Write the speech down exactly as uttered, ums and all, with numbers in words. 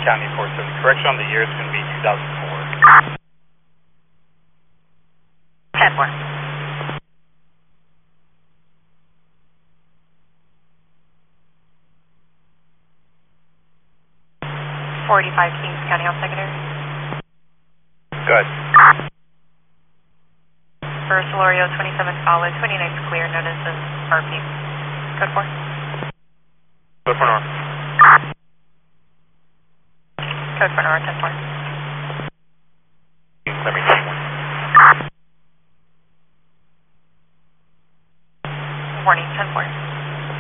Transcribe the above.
County four seven. Correction on the year is going to be two thousand four. ten four. forty-five Kings County Health Secretary. Good. For Solorio twenty-seven solid, twenty-nine clear, notice of R P. Code four. Code four North. Code four North, ten four.